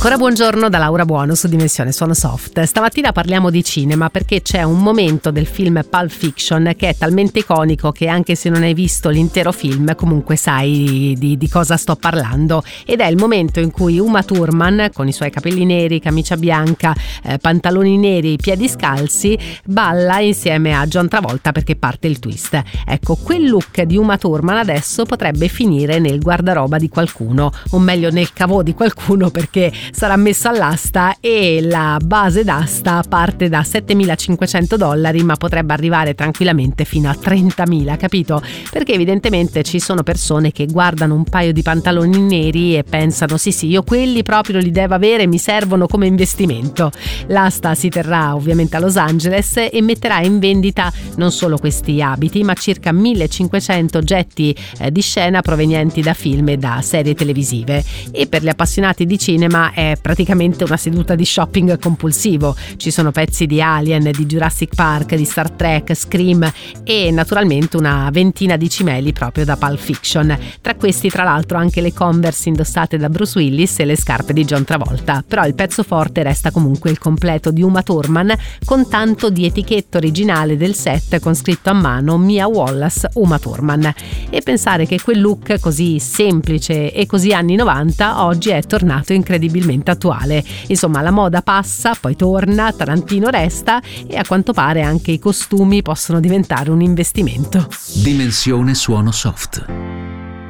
Ancora buongiorno da Laura Buono su Dimensione Suono Soft. Stamattina parliamo di cinema perché c'è un momento del film Pulp Fiction che è talmente iconico che anche se non hai visto l'intero film comunque sai di cosa sto parlando, ed è il momento in cui Uma Thurman con i suoi capelli neri, camicia bianca, pantaloni neri, piedi scalzi balla insieme a John Travolta perché parte il twist. Ecco, quel look di Uma Thurman adesso potrebbe finire nel guardaroba di qualcuno, o meglio nel cavò di qualcuno, perché sarà messo all'asta e la base d'asta parte da $7.500 ma potrebbe arrivare tranquillamente fino a 30.000, capito? Perché evidentemente ci sono persone che guardano un paio di pantaloni neri e pensano sì io quelli proprio li devo avere, mi servono come investimento. L'asta si terrà ovviamente a Los Angeles e metterà in vendita non solo questi abiti ma circa 1.500 oggetti di scena provenienti da film e da serie televisive, e per gli appassionati di cinema è praticamente una seduta di shopping compulsivo. Ci sono pezzi di Alien, di Jurassic Park, di Star Trek, Scream e naturalmente una ventina di cimeli proprio da Pulp Fiction. Tra questi tra l'altro anche le Converse indossate da Bruce Willis e le scarpe di John Travolta. Però il pezzo forte resta comunque il completo di Uma Thurman con tanto di etichetta originale del set con scritto a mano Mia Wallace Uma Thurman, e pensare che quel look così semplice e così anni 90 oggi è tornato incredibilmente attuale. Insomma, la moda passa, poi torna, Tarantino resta e a quanto pare anche i costumi possono diventare un investimento. Dimensione Suono Soft.